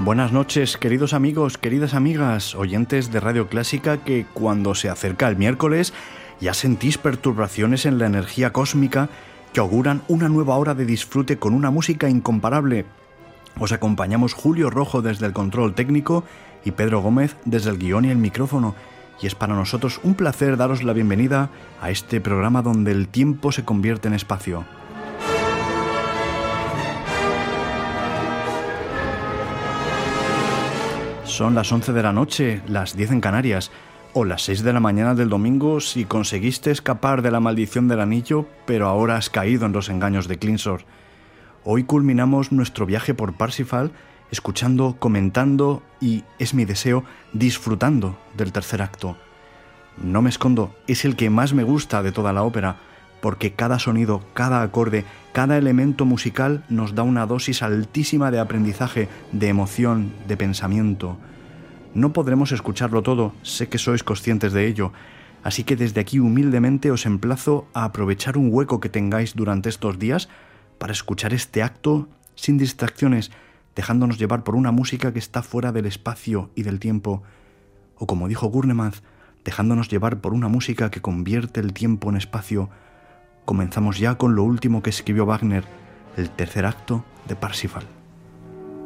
Buenas noches, queridos amigos, queridas amigas, oyentes de Radio Clásica que cuando se acerca el miércoles ya sentís perturbaciones en la energía cósmica que auguran una nueva hora de disfrute con una música incomparable. Os acompañamos Julio Rojo desde el control técnico y Pedro Gómez desde el guión y el micrófono. Y es para nosotros un placer daros la bienvenida a este programa donde el tiempo se convierte en espacio. Son las 11 de la noche, las 10 en Canarias, o las 6 de la mañana del domingo si conseguiste escapar de la maldición del anillo, pero ahora has caído en los engaños de Clinsor. Hoy culminamos nuestro viaje por Parsifal, escuchando, comentando y, es mi deseo, disfrutando del tercer acto. No me escondo, es el que más me gusta de toda la ópera, porque cada sonido, cada acorde, cada elemento musical nos da una dosis altísima de aprendizaje, de emoción, de pensamiento. No podremos escucharlo todo, sé que sois conscientes de ello, así que desde aquí humildemente os emplazo a aprovechar un hueco que tengáis durante estos días para escuchar este acto sin distracciones, dejándonos llevar por una música que está fuera del espacio y del tiempo, o como dijo Gurnemann, dejándonos llevar por una música que convierte el tiempo en espacio. Comenzamos ya con lo último que escribió Wagner, el tercer acto de Parsifal.